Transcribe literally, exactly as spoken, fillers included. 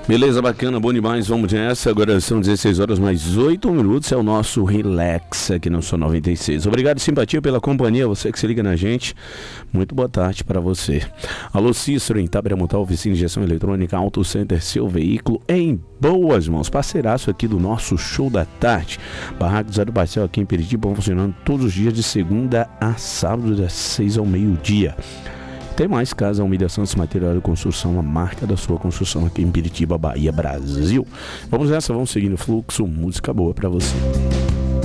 Beleza, bacana, bom demais, vamos nessa. Agora são dezesseis horas mais oito minutos, é o nosso Relax aqui no Som noventa e seis. Obrigado, simpatia, pela companhia, você que se liga na gente. Muito boa tarde para você. Alô, Cícero, em Taberamutá, oficina de injeção eletrônica, Auto Center, seu veículo em boas mãos. Parceiraço aqui do nosso show da tarde. Barraco Zé do Barcel aqui em Piritiba, funcionando todos os dias de segunda a sábado, das seis ao meio-dia. Tem mais Casa Humilhação de Material de Construção, a marca da sua construção aqui em Piritiba, Bahia, Brasil. Vamos nessa, vamos seguir no fluxo, música boa pra você.